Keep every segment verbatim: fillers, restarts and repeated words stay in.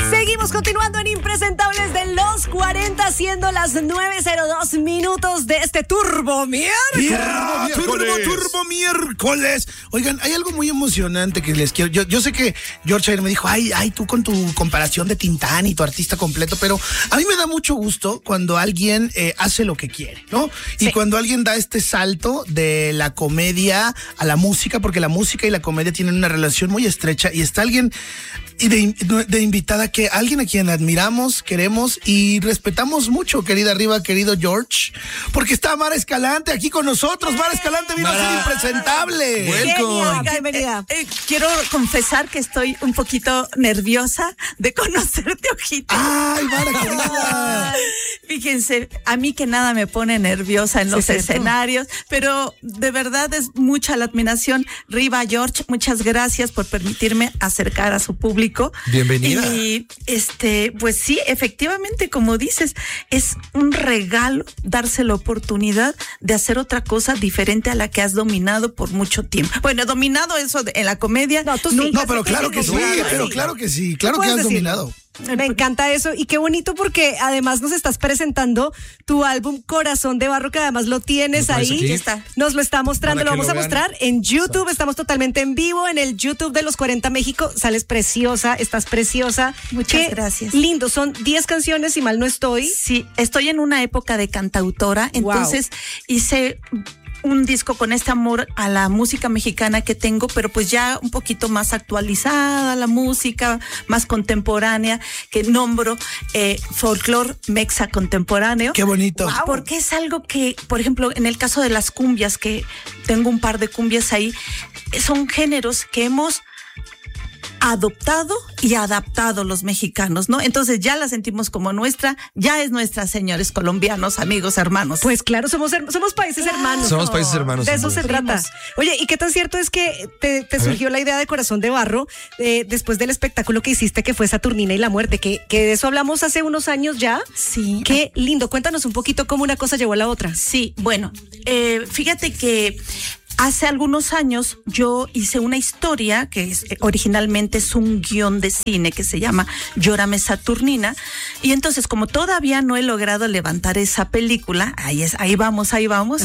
Seguimos continuando en Impresentables de los cuarenta, siendo las nueve cero dos minutos de este Turbo Miércoles. Yeah, turbo, turbo miércoles. Oigan, hay algo muy emocionante que les quiero. Yo, yo sé que George ayer me dijo, ay, ay, tú con tu comparación de Tintán y tu artista completo, pero a mí me da mucho gusto cuando alguien eh, hace lo que quiere, ¿no? Y sí. Cuando alguien da este salto de la comedia a la música, porque la música y la comedia tienen una relación muy estrecha, y está alguien y de, de invitada que alguien a quien admiramos, queremos y respetamos mucho, querida Riva, querido George, porque está Mara Escalante aquí con nosotros. Mara Escalante vino Mara. a ser impresentable. Welcome. Bienvenida. Eh, eh, quiero confesar que estoy un poquito nerviosa de conocerte, Ojito. Ay, Mara, querida. Fíjense, a mí que nada me pone nerviosa en los sí, escenarios, pero de verdad es mucha la admiración. Riva, George, muchas gracias por permitirme acercar a su público. Bienvenida. Y este, pues sí, efectivamente, como dices, es un regalo darse la oportunidad de hacer otra cosa diferente a la que has dominado por mucho tiempo. Bueno, dominado eso de, en la comedia. No, tú sí. No, pero claro que sí, pero claro que sí, claro que has decir? dominado. Me encanta eso y qué bonito porque además nos estás presentando tu álbum Corazón de Barro, que además lo tienes ahí. Está. Nos lo está mostrando, lo vamos lo a mostrar en YouTube. Exacto. Estamos totalmente en vivo en el YouTube de los cuarenta México. Sales preciosa, estás preciosa. Muchas qué gracias. Lindo, son diez canciones, si mal no estoy. Sí, estoy en una época de cantautora, entonces wow. hice un disco con este amor a la música mexicana que tengo, pero pues ya un poquito más actualizada, la música más contemporánea, que nombro eh, folclore mexa contemporáneo. Qué bonito. Wow. Porque es algo que, por ejemplo, en el caso de las cumbias, que tengo un par de cumbias ahí, son géneros que hemos adoptado y adaptado los mexicanos, ¿no? Entonces ya la sentimos como nuestra, ya es nuestra, señores colombianos, amigos, hermanos. Pues claro, somos somos países claro. hermanos. Somos países hermanos. De eso se trata. Oye, ¿y qué tan cierto es que te, te surgió la idea de Corazón de Barro eh, después del espectáculo que hiciste, que fue Saturnina y la Muerte, que, que de eso hablamos hace unos años ya? Sí. Qué lindo. Cuéntanos un poquito cómo una cosa llevó a la otra. Sí, bueno, eh, fíjate que hace algunos años yo hice una historia que es, originalmente es un guión de cine que se llama Llórame Saturnina, y entonces como todavía no he logrado levantar esa película, ahí es, ahí vamos, ahí vamos,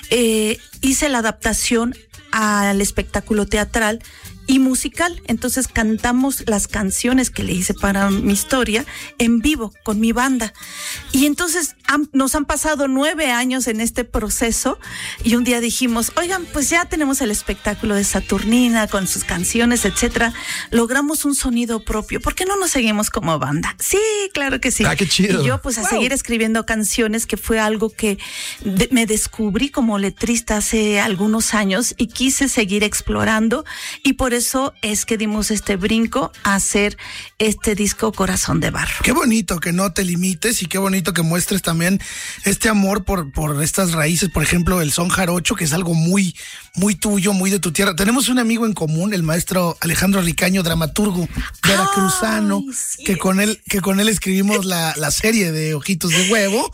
eh, hice la adaptación al espectáculo teatral y musical. Entonces cantamos las canciones que le hice para mi historia en vivo con mi banda. Y entonces han, nos han pasado nueve años en este proceso y un día dijimos, oigan, pues ya tenemos el espectáculo de Saturnina con sus canciones, etcétera. Logramos un sonido propio. ¿Por qué no nos seguimos como banda? Sí, claro que sí. Ah, qué chido. Y yo pues a wow. seguir escribiendo canciones, que fue algo que de, me descubrí como letrista hace algunos años y quise seguir explorando, y por eso es que dimos este brinco a hacer este disco Corazón de Barro. Qué bonito que no te limites y qué bonito que muestres también este amor por, por estas raíces, por ejemplo, el son jarocho, que es algo muy, muy tuyo, muy de tu tierra. Tenemos un amigo en común, el maestro Alejandro Ricaño, dramaturgo veracruzano, sí. que con él, que con él escribimos la, la serie de Ojitos de Huevo.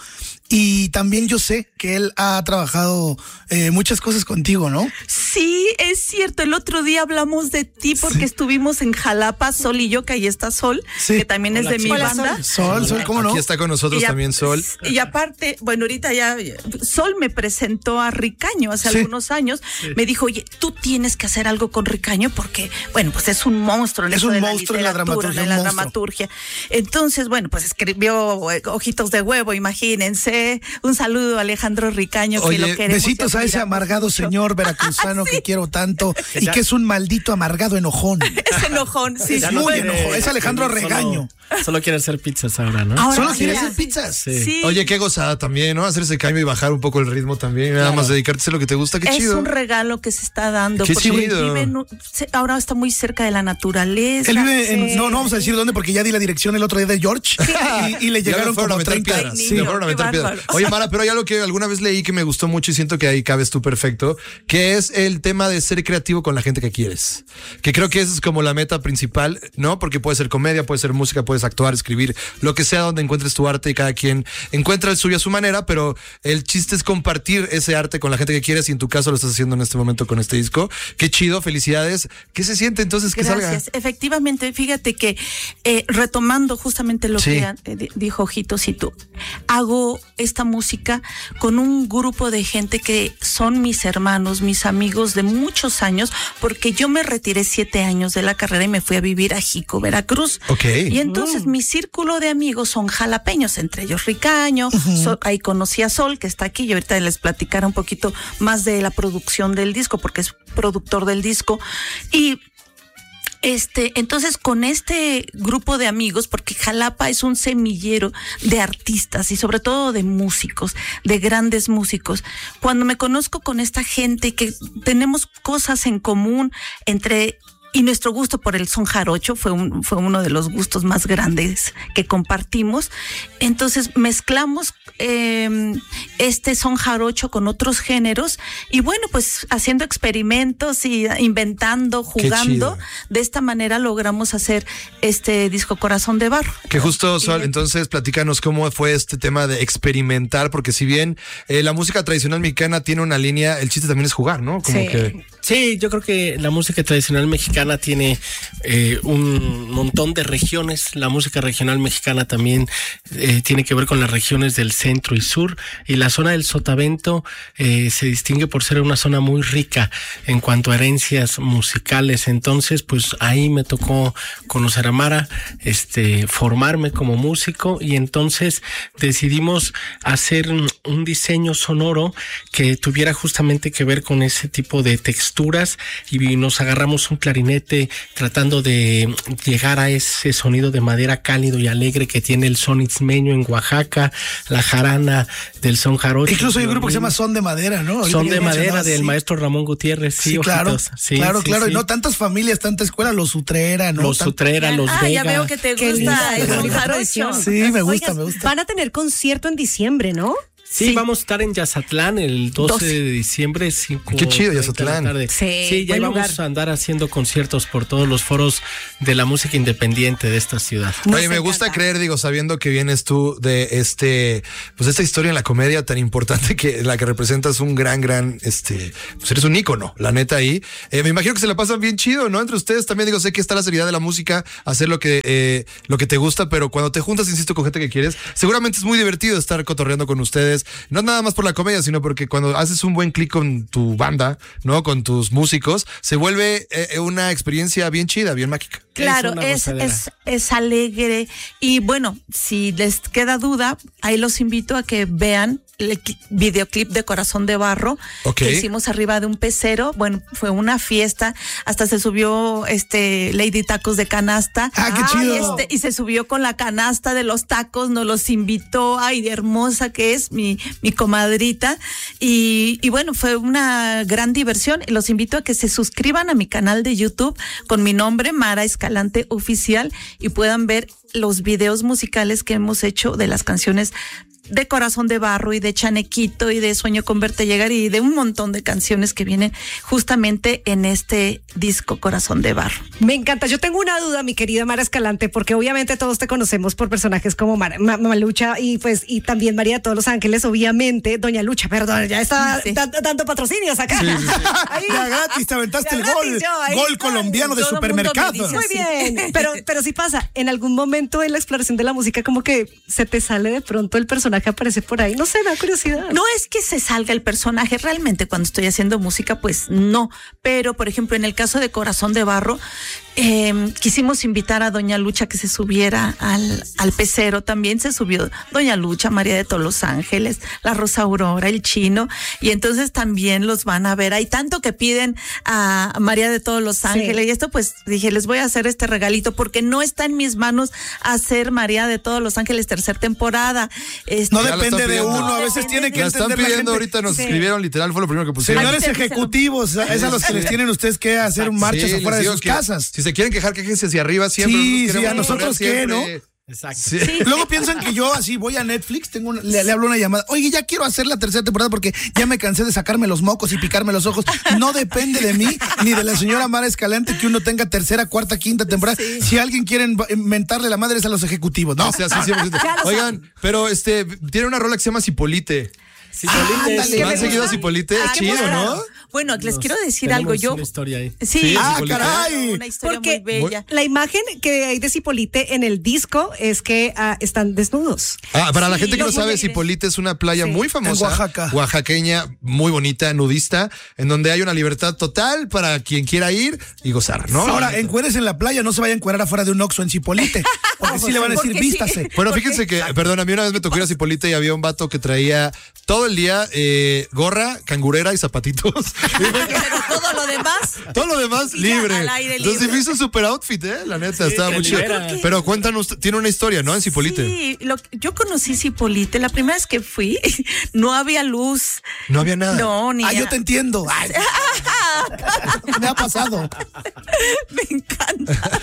Y también yo sé que él ha trabajado eh, muchas cosas contigo, ¿no? Sí, es cierto. El otro día hablamos de ti porque sí. estuvimos en Jalapa, Sol y yo, que ahí está Sol, sí. que también Hola, es de mi Hola, banda. Sol, Sol, Sol, ¿cómo no? Aquí está con nosotros y también a, Sol. Y aparte, bueno, ahorita ya Sol me presentó a Ricaño hace sí. algunos años. Sí. Me dijo, oye, tú tienes que hacer algo con Ricaño porque, bueno, pues es un monstruo. En es eso un de monstruo en la dramaturgia. En la dramaturgia. Entonces, bueno, pues escribió Ojitos de Huevo, imagínense. Un saludo a Alejandro Ricaño, Oye, que lo queremos. Besitos a ese amargado mucho. Señor veracruzano sí. que quiero tanto y que es un maldito amargado enojón. Es enojón, sí. Es muy quiere, enojón, es Alejandro Regaño. Solo, solo quiere hacer pizzas ahora, ¿no? Ahora, solo sí, quiere sí. hacer pizzas. Sí. Sí. Oye, qué gozada también, ¿no? Hacer ese cambio y bajar un poco el ritmo también. Claro. Nada más dedicarte a lo que te gusta, qué es chido. Es un regalo que se está dando. Qué porque chido. Vive en, ahora está muy cerca de la naturaleza. Él vive sí. en, no, no vamos a decir dónde porque ya di la dirección el otro día de George sí. y, y le llegaron como treinta. Sí, le fueron a meter piedras. bárbaro. Oye, Mara, pero hay algo que alguna vez leí que me gustó mucho y siento que ahí cabes tú perfecto, que es el tema de ser creativo con la gente que quieres. Que creo que esa es como la meta principal, ¿no? Porque puede ser comedia, puede ser música, puedes actuar, escribir, lo que sea donde encuentres tu arte y cada quien encuentra el suyo a su manera, pero el chiste es compartir ese arte con la gente que quieres y en tu caso lo estás haciendo en este momento con este disco. Qué chido, felicidades. ¿Qué se siente entonces que Gracias. salga? Efectivamente, fíjate que eh, retomando justamente lo Sí. que eh, dijo Ojitos y tú, hago esta música con un grupo de gente que son mis hermanos, mis amigos de muchos años, porque yo me retiré siete años de la carrera y me fui a vivir a Jico, Veracruz. Ok. Y entonces mm. mi círculo de amigos son jalapeños, entre ellos Ricaño, uh-huh. Sol, ahí conocí a Sol, que está aquí, y ahorita les platicaré un poquito más de la producción del disco, porque es productor del disco. Y Este, entonces con este grupo de amigos, porque Jalapa es un semillero de artistas y sobre todo de músicos, de grandes músicos. Cuando me conozco con esta gente que tenemos cosas en común entre y nuestro gusto por el son jarocho fue un, fue uno de los gustos más grandes que compartimos. Entonces mezclamos eh, este son jarocho con otros géneros y bueno, pues haciendo experimentos y inventando, jugando. De esta manera logramos hacer este disco Corazón de Barro. Que justo, Sol, y, entonces platícanos cómo fue este tema de experimentar, porque si bien eh, la música tradicional mexicana tiene una línea, el chiste también es jugar, ¿no? Como sí. que... sí, yo creo que la música tradicional mexicana tiene eh, un montón de regiones. La música regional mexicana también eh, tiene que ver con las regiones del centro y sur, y la zona del Sotavento eh, se distingue por ser una zona muy rica en cuanto a herencias musicales. Entonces, pues ahí me tocó conocer a Mara, este, formarme como músico, y entonces decidimos hacer un diseño sonoro que tuviera justamente que ver con ese tipo de texturas, y nos agarramos un clarinete tratando de llegar a ese sonido de madera cálido y alegre que tiene el son itzmeño en Oaxaca, la jarana del son jarocho. Incluso hay un grupo que se llama Son de Madera, ¿no? Son de Madera del sí. maestro Ramón Gutiérrez. Sí, sí claro, sí, claro, sí, claro. Sí. Y no tantas familias, tanta escuela, los Utrera, ¿no? Los Tan... Utrera, los ah, Vega. Ya veo que te gusta el son jarocho. Sí, me gusta, Oigan, me gusta. Van a tener concierto en diciembre, ¿no? Sí, sí, vamos a estar en Yazatlán el doce, doce. de diciembre. cinco, Qué chido, Yazatlán. Sí, sí, ya vamos lugar. a andar haciendo conciertos por todos los foros de la música independiente de esta ciudad. Nos Oye, me encanta. gusta creer, digo, sabiendo que vienes tú de este, pues esta historia en la comedia tan importante que la que representas un gran, gran, este, pues eres un ícono, la neta ahí. Eh, me imagino que se la pasan bien chido, ¿no? Entre ustedes también, digo, sé que está la seriedad de la música, hacer lo que, eh, lo que te gusta, pero cuando te juntas, insisto, con gente que quieres, seguramente es muy divertido estar cotorreando con ustedes. No nada más por la comedia, sino porque cuando haces un buen clic con tu banda, ¿no? Con tus músicos, se vuelve eh, una experiencia bien chida, bien mágica. Claro, es, es, es alegre. Y bueno, si les queda duda, ahí los invito a que vean el videoclip de Corazón de Barro, okay, que hicimos arriba de un pecero. Bueno, fue una fiesta, hasta se subió este Lady Tacos de canasta. ¡Ah, qué chido! Y, este, y se subió con la canasta de los tacos, nos los invitó. Ay, hermosa que es mi, mi comadrita. Y, y bueno, fue una gran diversión. Los invito a que se suscriban a mi canal de YouTube con mi nombre, Mara Escalante Oficial, y puedan ver los videos musicales que hemos hecho de las canciones de Corazón de Barro y de Chanequito y de Sueño con Verte Llegar y de un montón de canciones que vienen justamente en este disco Corazón de Barro. Me encanta. Yo tengo una duda, mi querida Mara Escalante, porque obviamente todos te conocemos por personajes como Mar Ma Malucha y pues y también María de todos los Ángeles, obviamente. Doña Lucha, perdón, ya está sí. dando patrocinios acá. Sí, sí, sí. Ahí, ya gratis, te aventaste el gol, yo, gol está, colombiano de supermercado. Muy bien, pero, pero sí pasa, en algún momento en la exploración de la música como que se te sale de pronto el personaje que aparece por ahí, no sé, me da curiosidad. No es que se salga el personaje, realmente cuando estoy haciendo música, pues no, pero por ejemplo en el caso de Corazón de Barro, eh, quisimos invitar a Doña Lucha que se subiera al, al pecero, también se subió Doña Lucha, María de todos los Ángeles, la Rosa Aurora, el Chino, y entonces también los van a ver, hay tanto que piden a María de todos los Ángeles, sí. Y esto pues dije, les voy a hacer este regalito, porque no está en mis manos hacer María de todos los Ángeles tercera temporada. Este, no depende de uno, no, a veces tiene que la están pidiendo ahorita, nos sí. escribieron literal, fue lo primero que pusieron. Señores ejecutivos, es a los que les tienen ustedes que hacer marchas sí, afuera de sus que, casas. Si se quieren quejar, quéjense hacia arriba siempre. Sí, sí, a nosotros qué, ¿no? Exacto. Sí. Sí. Luego piensan que yo así voy a Netflix, tengo una- le, le hablo una llamada. Oye, ya quiero hacer la tercera temporada porque ya me cansé de sacarme los mocos y picarme los ojos. No depende de mí ni de la señora Mara Escalante que uno tenga tercera, cuarta, quinta temporada. Sí. Si alguien quiere inventarle la madre es a los ejecutivos, ¿no? O sea, sí, cien por ciento. Oigan, pero este tiene una rola que se llama Cipolite. Sí, Ah, Cipolite es- ándale. ¿No han seguido a Cipolite? Ah, Es qué chido, bueno. ¿no? Bueno, les Nos- quiero decir tenemos algo. Yo. una historia ahí. Sí, Sí, Ah, Cipolite. caray. una historia Porque muy bella. la imagen que hay de Cipolite en el disco es que ah, están desnudos. Ah, para la Sí, gente que no los sabe, mujeres. Cipolite es una playa Sí. muy famosa. En Oaxaca. Oaxaqueña, muy bonita, nudista, en donde hay una libertad total para quien quiera ir y gozar, ¿no? Ahora, encueres en la playa, no se vaya a encuerar afuera de un Oxxo en Cipolite. Porque sí le van a decir, Porque sí. vístase. Bueno, fíjense que, perdón, a mí una vez me tocó ir a Cipolite y había un vato que traía todo el día eh, gorra, cangurera y zapatitos. Pero todo lo demás. Todo lo demás Sí, ya, libre. al aire Entonces libre. me hizo un super outfit, ¿eh? La neta, estaba te muy chido. libera. Pero cuéntanos, tiene una historia, ¿no? En Cipolite. Sí, lo- yo conocí Cipolite. La primera vez que fui, no había luz. No había nada. No, ni Ah, yo a- te entiendo. Ay, me ha pasado. Me encanta.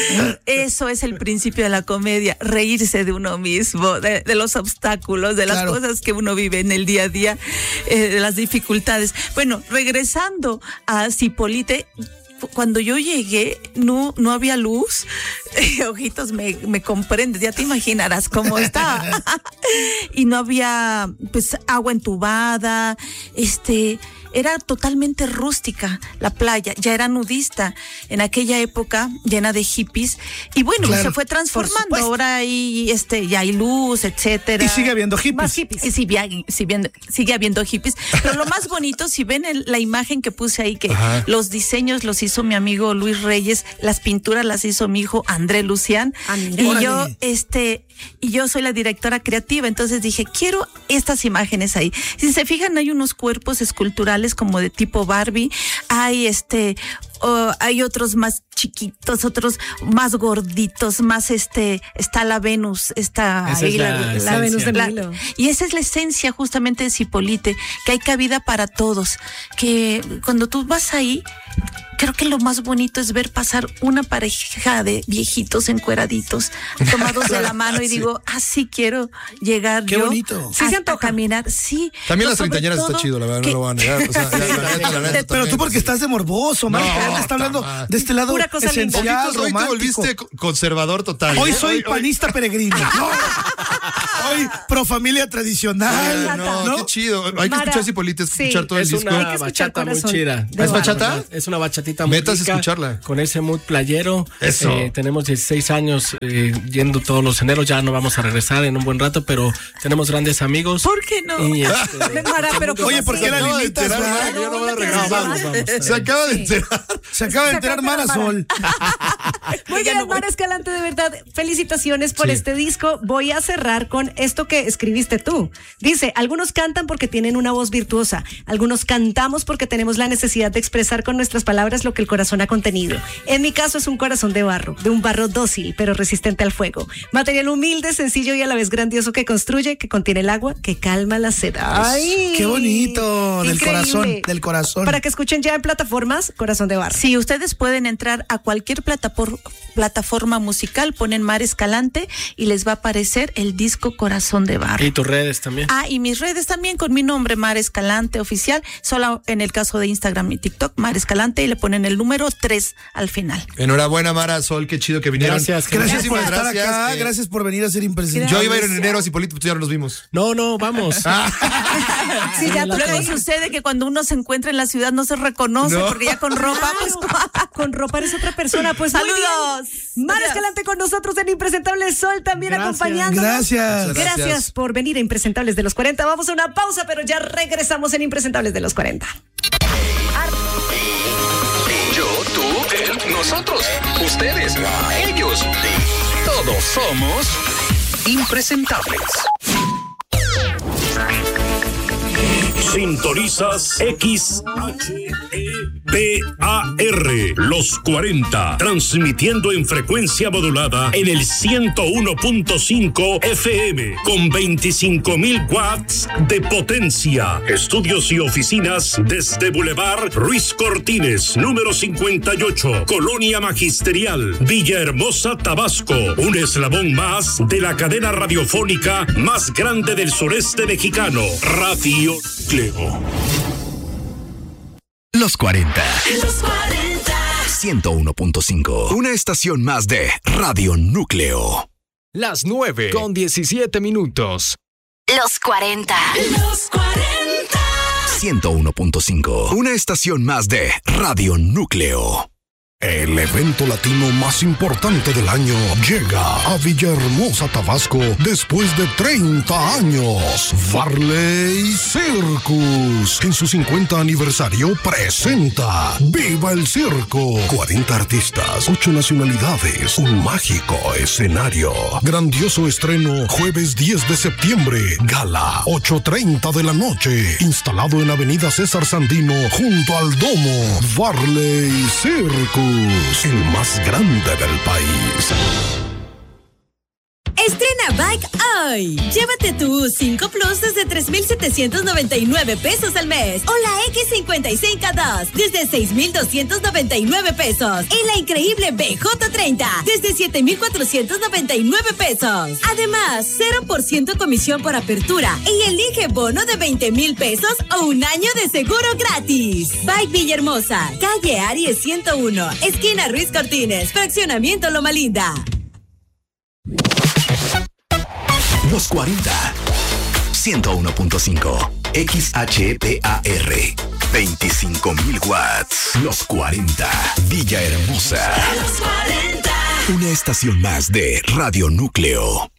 Eso es el principio de la comedia, reírse de uno mismo, de, de los obstáculos, de las Claro. cosas que uno vive en el día a día, eh, de las dificultades. Bueno, regresando a Cipolite, cuando yo llegué, no, no había luz. Ojitos, me, me comprendes, ya te imaginarás cómo está. Y no había, pues, agua entubada, este... Era totalmente rústica la playa, ya era nudista en aquella época, llena de hippies. Y bueno, Claro, se fue por transformando. supuesto. Ahora hay, este, ya hay luz, etcétera. Y sigue habiendo hippies. Más hippies. Y si bien- si bien- sigue habiendo hippies. Pero lo más bonito, si ven el- la imagen que puse ahí, que Ajá. los diseños los hizo mi amigo Luis Reyes, las pinturas las hizo mi hijo André Lucián. Ah, mira. y Órale. yo, este, y yo soy la directora creativa. Entonces dije, quiero estas imágenes ahí. Si se fijan, hay unos cuerpos esculturales como de tipo Barbie. Hay este, oh, hay otros más chiquitos, otros más gorditos, más este, está la Venus, está Esa ahí es la La esencia. Venus de la- Milo. y esa es la esencia justamente de Cipolite, que hay cabida para todos, que cuando tú vas ahí, creo que lo más bonito es ver pasar una pareja de viejitos encueraditos, tomados de la mano y digo, así quiero llegar Qué yo bonito. a, Sí se a antoja. caminar, sí. También No, las sobre treintañeras está todo chido, la verdad, no que- lo voy a negar. O sea, la, la neta, la neta Pero también. tú porque estás de morboso, No, Marca, te está hablando tama. de este lado Pura cosa linda. esencial, Ojitos, hoy te romántico. volviste co- conservador total. Hoy ¿eh? soy panista peregrino. No. Hoy pro familia tradicional. Ay, no, ¿no? qué chido. Hay que Mara, escuchar Cipolite, sí. escuchar todo el Es disco. Hay que una escuchar bachata muy Corazón chida. de ¿Es Barro. bachata? Es una bachatita muy Metas a rica, escucharla. con ese mood playero. Eso. Eh, tenemos dieciséis años eh, yendo todos los eneros, ya no vamos a regresar en un buen rato, pero tenemos grandes amigos. ¿Por qué no? Y, este, Mara, pero ¿cómo Oye, ¿por qué así? la acaba de limitas, enterar, verdad? ya no van a No, regresar. no, vamos, vamos. Se acaba de enterar. Se acaba de enterar Mara Sol. Muy bien, Mara Escalante, de verdad, felicitaciones por Sí. este disco. Voy a cerrar con esto que escribiste tú. Dice, algunos cantan porque tienen una voz virtuosa, algunos cantamos porque tenemos la necesidad de expresar con nuestras palabras lo que el corazón ha contenido. En mi caso es un corazón de barro, de un barro dócil, pero resistente al fuego. Material humilde, sencillo y a la vez grandioso que construye, que contiene el agua, que calma la sed. ¡Ay! Qué bonito, del Increíble. corazón, del corazón. Para que escuchen ya en plataformas, Corazón de Barro. Sí, ustedes pueden entrar a cualquier platapor- plataforma musical, ponen Mara Escalante y les va a aparecer el disco Corazón de Barro. y tus redes también. Ah, y mis redes también con mi nombre, Mara Escalante Oficial, solo en el caso de Instagram y TikTok, Mara Escalante, y le ponen el número tres al final. Enhorabuena, Mara Sol, qué chido que vinieron. Gracias, Gracias por Muchísimas estar gracias. acá, Eh, gracias por venir a ser imprescindible. Yo iba a ir en enero a Cipolite, pues ya no nos vimos. No, no, vamos. Sí, ya la Luego cosa. sucede que cuando uno se encuentra en la ciudad no se reconoce No. porque ya con ropa, pues Con ropa eres otra persona. Pues muy saludos. bien. Mara Escalante con nosotros en Impresentable Sol, también Gracias. acompañándonos. Gracias. Muchas Gracias. Gracias. por venir a Impresentables de los cuarenta. Vamos a una pausa, pero ya regresamos en Impresentables de los cuarenta. Yo, tú, él, nosotros, ustedes, ellos. Todos somos impresentables. Sintonizas X H E P A R, Los cuarenta, transmitiendo en frecuencia modulada en el ciento uno punto cinco F M con veinticinco mil watts de potencia. Estudios y oficinas desde Boulevard Ruiz Cortines, número cincuenta y ocho, Colonia Magisterial, Villahermosa, Tabasco. Un eslabón más de la cadena radiofónica más grande del sureste mexicano, Radio Núcleo. Los cuarenta. Los cuarenta. ciento uno punto cinco. Una estación más de Radio Núcleo. Las nueve con diecisiete minutos. Los cuarenta. Los cuarenta. ciento uno punto cinco. Una estación más de Radio Núcleo. El evento latino más importante del año llega a Villahermosa, Tabasco, después de treinta años. Varley Circus, en su cincuenta aniversario, presenta ¡Viva el Circo! cuarenta artistas, ocho nacionalidades, un mágico escenario. Grandioso estreno, jueves diez de septiembre, gala, ocho treinta de la noche, instalado en Avenida César Sandino, junto al Domo. Varley Circus, el más grande del país. Estrena Bike hoy. Llévate tu U cinco Plus desde tres mil setecientos noventa y nueve pesos al mes o la X cincuenta y cinco dos desde seis mil doscientos noventa y nueve pesos y la increíble B J treinta desde siete mil cuatrocientos noventa y nueve pesos. Además, cero por ciento comisión por apertura y elige bono de veinte mil pesos o un año de seguro gratis. Bike Villahermosa, calle Aries ciento uno, esquina Ruiz Cortines, fraccionamiento Loma Linda. Los cuarenta. ciento uno punto cinco. X H P A R. veinticinco mil watts. Los cuarenta. Villahermosa. Los cuarenta. Una estación más de Radio Núcleo.